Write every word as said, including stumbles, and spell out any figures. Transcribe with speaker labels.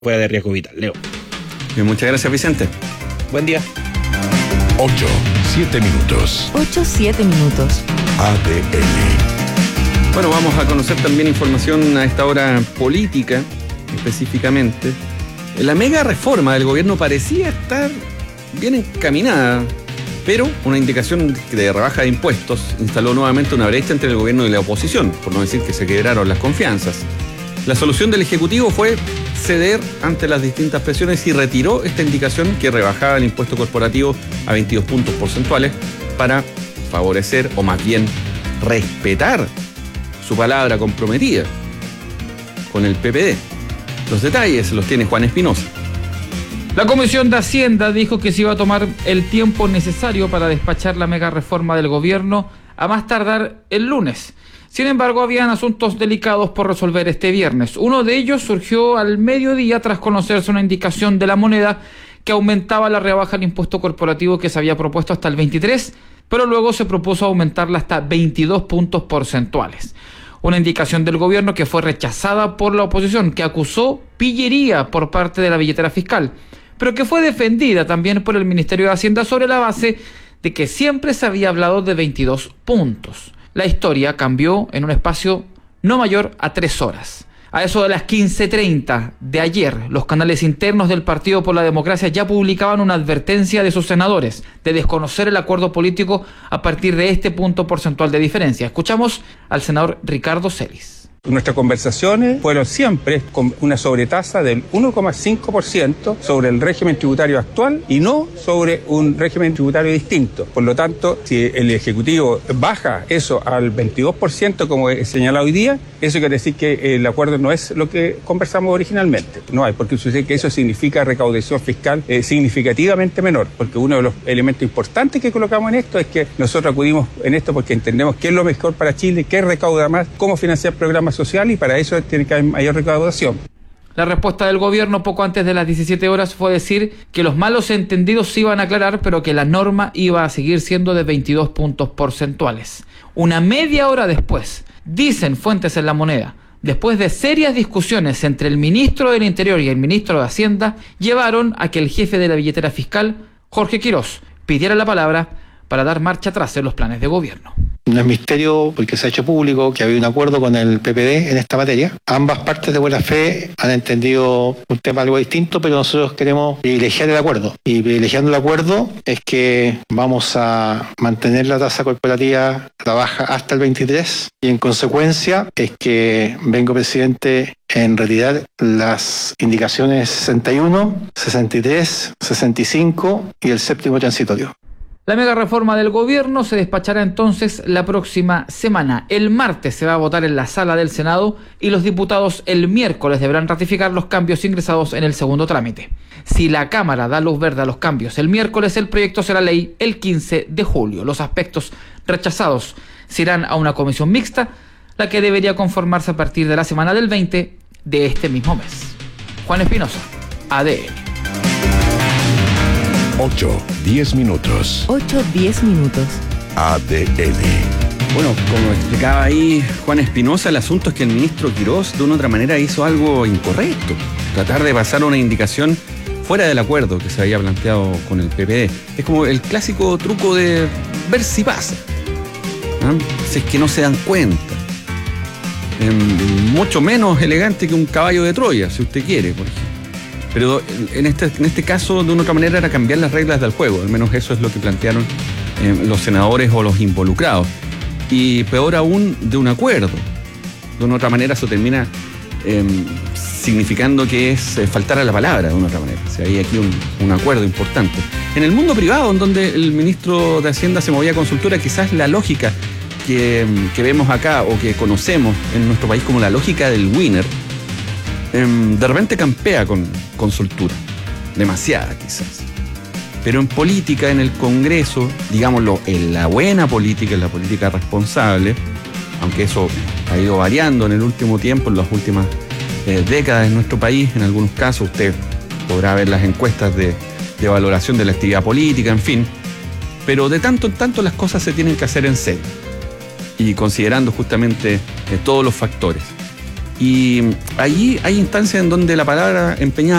Speaker 1: Fuera de riesgo vital. Leo.
Speaker 2: Bien, muchas gracias, Vicente.
Speaker 1: Buen día.
Speaker 3: ocho, siete minutos.
Speaker 4: ocho, siete minutos.
Speaker 3: A D N.
Speaker 2: Bueno, vamos a conocer también información a esta hora política, específicamente. La mega reforma del gobierno parecía estar bien encaminada, pero una indicación de rebaja de impuestos instaló nuevamente una brecha entre el gobierno y la oposición, por no decir que se quebraron las confianzas. La solución del Ejecutivo fue ceder ante las distintas presiones y retiró esta indicación que rebajaba el impuesto corporativo a veintidós puntos porcentuales para favorecer, o más bien respetar, su palabra comprometida con el P P D. Los detalles los tiene Juan Espinosa.
Speaker 5: La Comisión de Hacienda dijo que se iba a tomar el tiempo necesario para despachar la mega reforma del gobierno a más tardar el lunes. Sin embargo, habían asuntos delicados por resolver este viernes. Uno de ellos surgió al mediodía tras conocerse una indicación de la moneda que aumentaba la rebaja del impuesto corporativo que se había propuesto hasta el veintitrés, pero luego se propuso aumentarla hasta veintidós puntos porcentuales. Una indicación del gobierno que fue rechazada por la oposición, que acusó pillería por parte de la billetera fiscal, pero que fue defendida también por el Ministerio de Hacienda sobre la base de que siempre se había hablado de veintidós puntos. La historia cambió en un espacio no mayor a tres horas. A eso de las quince treinta de ayer, los canales internos del Partido por la Democracia ya publicaban una advertencia de sus senadores de desconocer el acuerdo político a partir de este punto porcentual de diferencia. Escuchamos al senador Ricardo Celis.
Speaker 6: Nuestras conversaciones fueron siempre con una sobretasa del uno coma cinco por ciento sobre el régimen tributario actual y no sobre un régimen tributario distinto. Por lo tanto, si el Ejecutivo baja eso al veintidós por ciento como he señalado hoy día, eso quiere decir que el acuerdo no es lo que conversamos originalmente. No hay, porque sucede que eso significa recaudación fiscal eh, significativamente menor, porque uno de los elementos importantes que colocamos en esto es que nosotros acudimos en esto porque entendemos qué es lo mejor para Chile, qué recauda más, cómo financiar programas social, y para eso tiene que haber mayor recaudación.
Speaker 5: La respuesta del gobierno poco antes de las diecisiete horas fue decir que los malos entendidos se iban a aclarar, pero que la norma iba a seguir siendo de veintidós puntos porcentuales. Una media hora después, dicen fuentes en La Moneda, después de serias discusiones entre el ministro del Interior y el ministro de Hacienda, llevaron a que el jefe de la billetera fiscal, Jorge Quirós, pidiera la palabra para dar marcha atrás en los planes de gobierno.
Speaker 7: No es misterio, porque se ha hecho público que había un acuerdo con el P P D en esta materia. Ambas partes de buena fe han entendido un tema algo distinto, pero nosotros queremos privilegiar el acuerdo. Y privilegiando el acuerdo es que vamos a mantener la tasa corporativa la baja hasta el veintitrés, y en consecuencia es que vengo, presidente, en retirar las indicaciones sesenta y uno, sesenta y tres, sesenta y cinco y el séptimo transitorio.
Speaker 5: La mega reforma del gobierno se despachará entonces la próxima semana. El martes se va a votar en la sala del Senado y los diputados el miércoles deberán ratificar los cambios ingresados en el segundo trámite. Si la Cámara da luz verde a los cambios el miércoles, el proyecto será ley el quince de julio. Los aspectos rechazados se irán a una comisión mixta, la que debería conformarse a partir de la semana del veinte de este mismo mes. Juan Espinosa, A D N.
Speaker 3: ocho, diez minutos.
Speaker 4: ocho, diez minutos.
Speaker 3: A D N.
Speaker 2: Bueno, como explicaba ahí Juan Espinosa, el asunto es que el ministro Quirós de una u otra manera hizo algo incorrecto. Tratar de pasar una indicación fuera del acuerdo que se había planteado con el P P D. Es como el clásico truco de ver si pasa, ¿ah? Si es que no se dan cuenta. Eh, mucho menos elegante que un caballo de Troya, si usted quiere, por ejemplo. Pero en este, en este caso, de una u otra manera, era cambiar las reglas del juego. Al menos eso es lo que plantearon eh, los senadores o los involucrados. Y peor aún, de un acuerdo. De una u otra manera, eso termina eh, significando que es eh, faltar a la palabra, de una u otra manera. O sea, hay aquí un, un acuerdo importante. En el mundo privado, en donde el ministro de Hacienda se movía a consultora, quizás la lógica que, que vemos acá o que conocemos en nuestro país como la lógica del winner, de repente campea con, con soltura, demasiada quizás. Pero en política, en el Congreso, digámoslo, en la buena política, en la política responsable, aunque eso ha ido variando en el último tiempo, en las últimas eh, décadas en nuestro país, en algunos casos usted podrá ver las encuestas de, de valoración de la actividad política, en fin, pero de tanto en tanto las cosas se tienen que hacer en serio y considerando justamente eh, todos los factores. Y allí hay instancias en donde la palabra empeñada